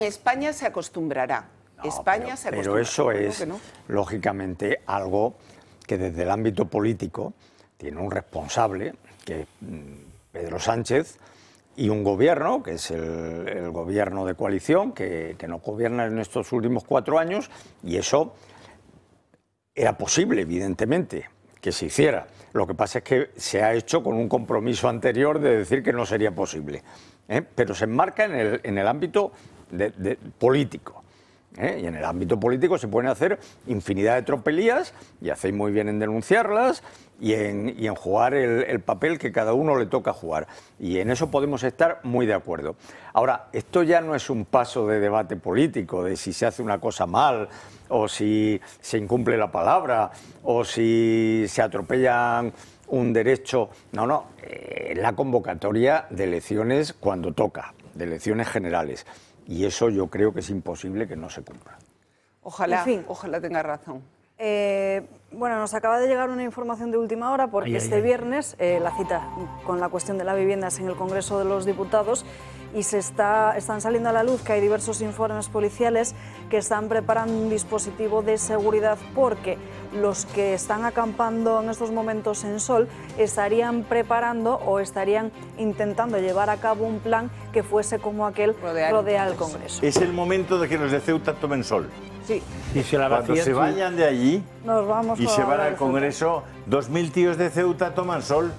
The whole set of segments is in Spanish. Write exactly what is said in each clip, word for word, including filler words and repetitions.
España se acostumbrará. No, España pero, se acostumbrará. Pero eso es, no? lógicamente, algo que desde el ámbito político tiene un responsable, que es Pedro Sánchez, y un gobierno, que es el, el gobierno de coalición, que, que nos gobierna en estos últimos cuatro años, y eso era posible, evidentemente, que se hiciera. Lo que pasa es que se ha hecho con un compromiso anterior de decir que no sería posible, ¿eh? Pero se enmarca en el, en el ámbito de, de, político, ¿eh? Y en el ámbito político se pueden hacer infinidad de tropelías, y hacéis muy bien en denunciarlas y en, y en jugar el, el papel que cada uno le toca jugar. Y en eso podemos estar muy de acuerdo. Ahora, esto ya no es un paso de debate político, de si se hace una cosa mal, o si se incumple la palabra, o si se atropellan un derecho. No, no, eh, la convocatoria de elecciones cuando toca, de elecciones generales. Y eso yo creo que es imposible que no se cumpla. Ojalá, en fin, ojalá tenga razón. Eh, bueno, nos acaba de llegar una información de última hora porque ay, este ay, viernes eh, la cita con la cuestión de la vivienda es en el Congreso de los Diputados y se está, están saliendo a la luz que hay diversos informes policiales que están preparando un dispositivo de seguridad porque los que están acampando en estos momentos en Sol estarían preparando o estarían intentando llevar a cabo un plan que fuese como aquel Rodear, rodea al Congreso. Es el momento de que los de Ceuta tomen Sol. Sí. Y se la Cuando se vayan de allí Nos vamos y se van al Ceuta. Congreso, dos mil tíos de Ceuta toman Sol.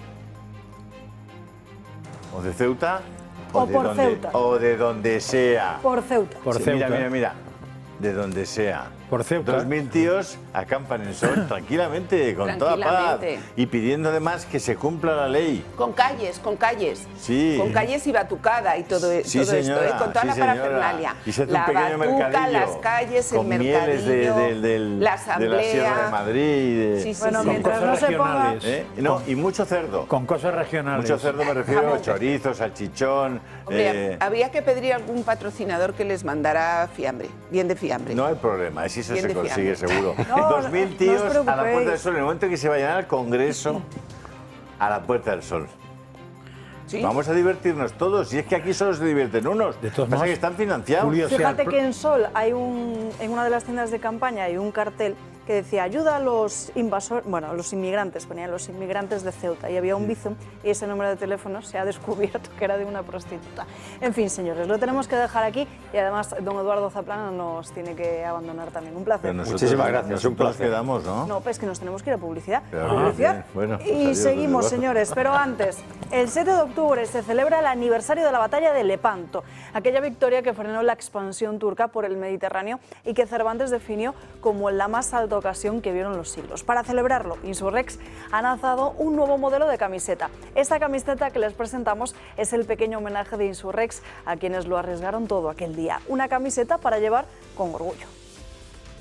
O de Ceuta o, o de por donde, Ceuta. O de donde sea. Por Ceuta. Por Sí, Ceuta. Mira, mira, mira. De donde sea. Por Ceuta. Dos mil tíos acampan en Sol tranquilamente, con toda paz. Y pidiendo además que se cumpla la ley. Con calles, con calles. Sí. Con calles y batucada y todo, Sí, todo señora, esto, ¿eh? Con toda sí, la señora. parafernalia. Y se hace la un pequeño batuca, mercadillo. las calles, con el mieles mercadillo, de, de, del, la asamblea. de la Sierra de Madrid. De, Sí, sí, bueno, sí. mientras Con no cosas se ponga... regionales. ¿Eh? No, y mucho cerdo. Con cosas regionales. Mucho cerdo me refiero a chorizo, salchichón. Hombre, eh, habría que pedir a algún patrocinador que les mandara fiambre, bien de fiambre. No hay problema, si eso Bien se de consigue fiambre. seguro. No, Dos mil no tíos os a la Puerta preocupéis. del Sol, en el momento que se vayan al Congreso, a la Puerta del Sol. ¿Sí? Vamos a divertirnos todos, y es que aquí solo se divierten unos. De todos Pasa modos, que están financiados. Julio, Fíjate sea, que en Sol hay un, en una de las tiendas de campaña hay un cartel que decía ayuda a los invasores, bueno, a los inmigrantes, ponían los inmigrantes de Ceuta y había un bizum y ese número de teléfono se ha descubierto que era de una prostituta. En fin, señores, lo tenemos que dejar aquí y además don Eduardo Zaplana nos tiene que abandonar también. Un placer. Pero nosotros, Muchísimas gracias, nosotros un placer. quedamos, ¿no? No, pues que nos tenemos que ir a publicidad. Pero, publicidad. bien, bueno, pues y adiós, seguimos, desde luego. señores. Pero antes, el siete de octubre se celebra el aniversario de la batalla de Lepanto, aquella victoria que frenó la expansión turca por el Mediterráneo y que Cervantes definió como la más alta ocasión que vieron los siglos. Para celebrarlo, Insurrex ha lanzado un nuevo modelo de camiseta. Esta camiseta que les presentamos es el pequeño homenaje de Insurrex a quienes lo arriesgaron todo aquel día. Una camiseta para llevar con orgullo.